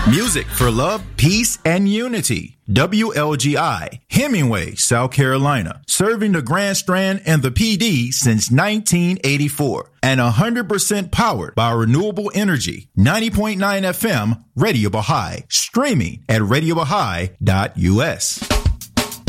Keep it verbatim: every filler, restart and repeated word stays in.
Music for love, peace, and unity. W L G I, Hemingway, South Carolina. Serving the Grand Strand and the P D since nineteen eighty-four. And one hundred percent powered by renewable energy. ninety point nine F M, Radio Baha'i. Streaming at radio baha'i dot U S.